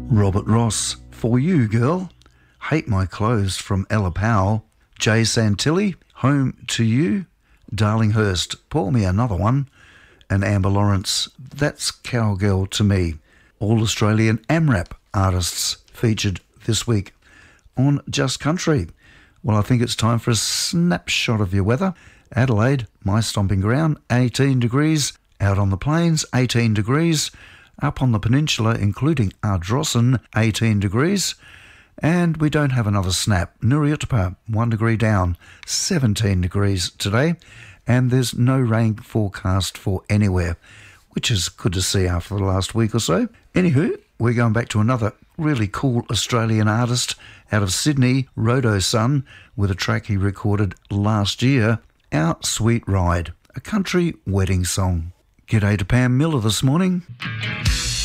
Robert Ross, For You Girl, Hate My Clothes from Ella Powell, Jay Santilli, Home to You, Darlinghurst, Pour Me Another One, and Amber Lawrence, That's Cowgirl to Me. All Australian AMRAP artists featured this week on Just Country. Well, I think it's time for a snapshot of your weather. Adelaide, my stomping ground, 18 degrees. Out on the plains, 18 degrees. Up on the peninsula, including Ardrossan, 18 degrees. And we don't have another snap. Nurriutpa, 1 degree down, 17 degrees today. And there's no rain forecast for anywhere, which is good to see after the last week or so. Anywho, we're going back to another really cool Australian artist out of Sydney, Rodo Sun, with a track he recorded last year, Our Sweet Ride, a country wedding song. G'day to Pam Miller this morning.